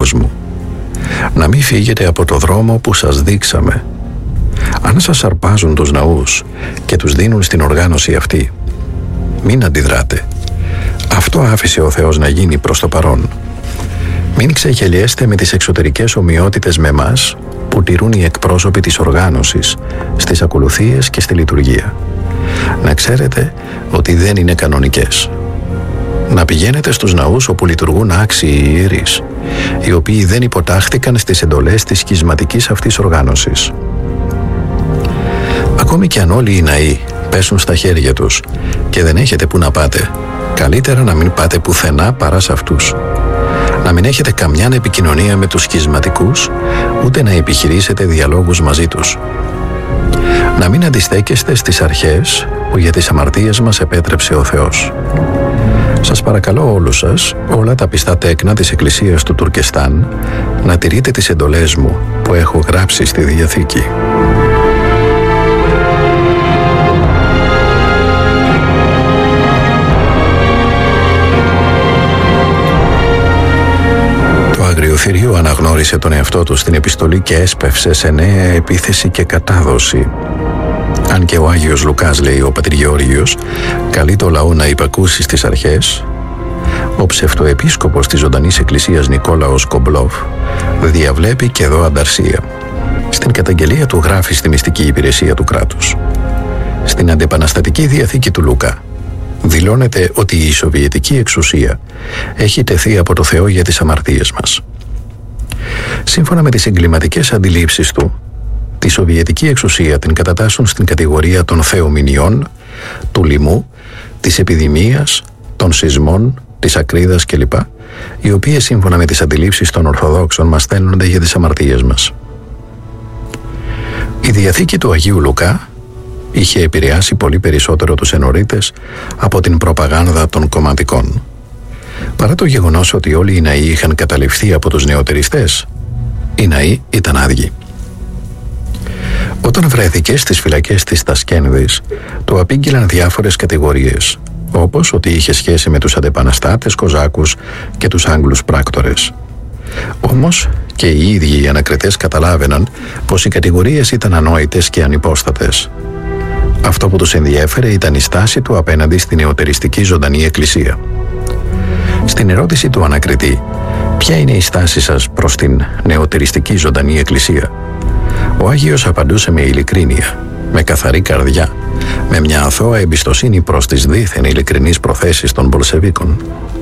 μου. Να μην φύγετε από το δρόμο που σας δείξαμε. Αν σας αρπάζουν τους ναούς και τους δίνουν στην οργάνωση αυτή, μην αντιδράτε. Αυτό άφησε ο Θεός να γίνει προς το παρόν. Μην ξεγελιέστε με τις εξωτερικές ομοιότητες με μας που τηρούν οι εκπρόσωποι της οργάνωσης στις ακολουθίες και στη λειτουργία. Να ξέρετε ότι δεν είναι κανονικές. Να πηγαίνετε στους ναούς όπου λειτουργούν άξιοι ιερείς, οι οποίοι δεν υποτάχθηκαν στις εντολές της σχισματικής αυτής οργάνωσης. Ακόμη και αν όλοι οι ναοί πέσουν στα χέρια τους και δεν έχετε που να πάτε, καλύτερα να μην πάτε πουθενά παρά σε αυτούς. Να μην έχετε καμιά επικοινωνία με τους σχισματικούς, ούτε να επιχειρήσετε διαλόγους μαζί τους. Να μην αντιστέκεστε στις αρχές που για τις αμαρτίες μας επέτρεψε ο Θεός. Σας παρακαλώ όλους σας, όλα τα πιστά τέκνα της Εκκλησίας του Τουρκεστάν, να τηρείτε τις εντολές μου που έχω γράψει στη Διαθήκη. Το αγριοθυρίο αναγνώρισε τον εαυτό του στην επιστολή και έσπευσε σε νέα επίθεση και κατάδοση. Αν και ο Άγιος Λουκάς, λέει ο πατήρ Γεώργιος, καλεί το λαό να υπακούσει στις αρχές, ο ψευτοεπίσκοπος της Ζωντανής Εκκλησίας Νικόλαος Κομπλόφ διαβλέπει και εδώ ανταρσία. Στην καταγγελία του γράφει στη μυστική υπηρεσία του κράτους. Στην αντεπαναστατική διαθήκη του Λουκά δηλώνεται ότι η Σοβιετική εξουσία έχει τεθεί από το Θεό για τις αμαρτίες μας. Σύμφωνα με τις εγκληματικές αντιλήψεις του, τη Σοβιετική εξουσία την κατατάσσουν στην κατηγορία των θεομηνιών, του λοιμού, της επιδημίας, των σεισμών, της ακρίδας κλπ, οι οποίες σύμφωνα με τις αντιλήψεις των Ορθοδόξων μας στέλνονται για τις αμαρτίες μας. Η Διαθήκη του Αγίου Λουκά είχε επηρεάσει πολύ περισσότερο τους ενορίτες από την προπαγάνδα των κομματικών. Παρά το γεγονός ότι όλοι οι ναοί είχαν καταληφθεί από τους νεοτεριστές, οι ναοί ήταν άδειοι. Όταν βρέθηκε στις φυλακές της Τασκένδης, του απήγγειλαν διάφορες κατηγορίες, όπως ότι είχε σχέση με τους αντεπαναστάτες Κοζάκους και τους Άγγλους πράκτορες. Όμως και οι ίδιοι οι ανακριτές καταλάβαιναν πως οι κατηγορίες ήταν ανόητες και ανυπόστατες. Αυτό που τους ενδιέφερε ήταν η στάση του απέναντι στην νεοτεριστική Ζωντανή Εκκλησία. Στην ερώτηση του ανακριτή «Ποια είναι η στάση σας προς την νεοτεριστική Ζωντανή Εκκλησία?», ο Άγιος απαντούσε με ειλικρίνεια, με καθαρή καρδιά, με μια αθώα εμπιστοσύνη προς τις δίθεν ειλικρινείς προθέσεις των Μπολσεβίκων.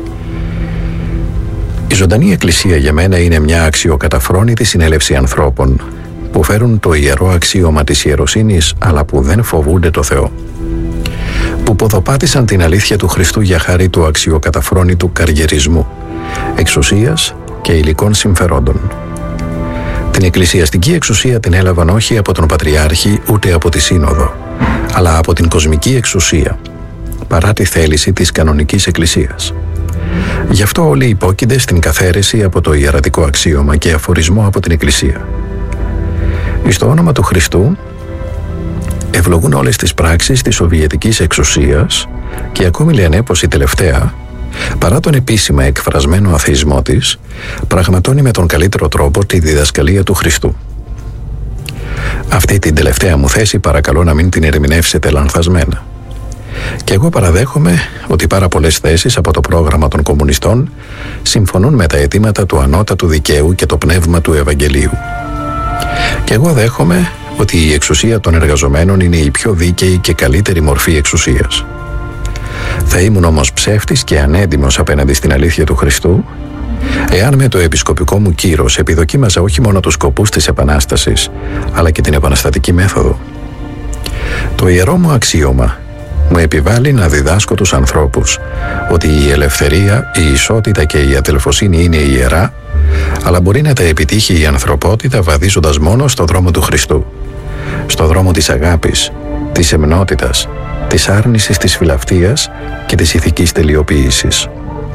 Η Ζωντανή Εκκλησία για μένα είναι μια αξιοκαταφρόνητη συνέλευση ανθρώπων που φέρουν το ιερό αξίωμα της ιεροσύνης, αλλά που δεν φοβούνται το Θεό, που ποδοπάτησαν την αλήθεια του Χριστού για χάρη του αξιοκαταφρόνητου καριερισμού, εξουσίας και υλικών συμφερόντων. Την εκκλησιαστική εξουσία την έλαβαν όχι από τον Πατριάρχη ούτε από τη Σύνοδο, αλλά από την κοσμική εξουσία, παρά τη θέληση της κανονικής εκκλησίας. Γι' αυτό όλοι υπόκεινται στην καθαίρεση από το ιερατικό αξίωμα και αφορισμό από την εκκλησία. Εις το όνομα του Χριστού ευλογούν όλες τις πράξεις της Σοβιετικής εξουσίας και ακόμη λένε πως η τελευταία, παρά τον επίσημα εκφρασμένο αθεισμό της, πραγματώνει με τον καλύτερο τρόπο τη διδασκαλία του Χριστού. Αυτή την τελευταία μου θέση παρακαλώ να μην την ερμηνεύσετε λανθασμένα. Και εγώ παραδέχομαι ότι πάρα πολλές θέσεις από το πρόγραμμα των κομμουνιστών συμφωνούν με τα αιτήματα του ανώτατου δικαίου και το πνεύμα του Ευαγγελίου. Και εγώ δέχομαι ότι η εξουσία των εργαζομένων είναι η πιο δίκαιη και καλύτερη μορφή εξουσίας. Θα ήμουν όμως ψεύτης και ανέντιμος απέναντι στην αλήθεια του Χριστού, εάν με το επισκοπικό μου κύρος επιδοκίμαζα όχι μόνο τους σκοπούς της Επανάστασης, αλλά και την επαναστατική μέθοδο. Το ιερό μου αξίωμα μου επιβάλλει να διδάσκω τους ανθρώπους ότι η ελευθερία, η ισότητα και η ατελφοσύνη είναι ιερά, αλλά μπορεί να τα επιτύχει η ανθρωπότητα βαδίζοντας μόνο στο δρόμο του Χριστού, στο δρόμο της αγάπης, της εμνότητας, της άρνησης της φιλαυτίας και της ηθικής τελειοποίησης.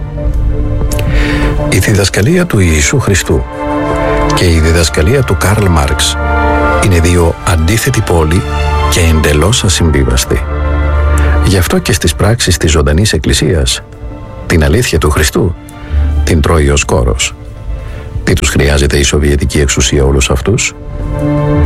Η διδασκαλία του Ιησού Χριστού και η διδασκαλία του Καρλ Μάρξ είναι δύο αντίθετοι πόλοι και εντελώς ασυμβίβαστοι. Γι' αυτό και στις πράξεις της Ζωντανής Εκκλησίας την αλήθεια του Χριστού την τρώει ο σκόρος. Τι τους χρειάζεται η Σοβιετική εξουσία όλους αυτούς?